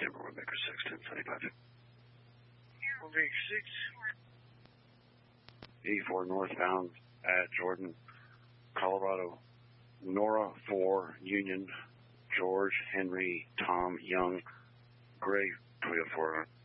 Denver, Woodmaker 6, 1075. Woodmaker 6. 84 northbound at Jordan, Colorado. Nora 4, Union, George, Henry, Tom, Young, Gray, Toyota 4.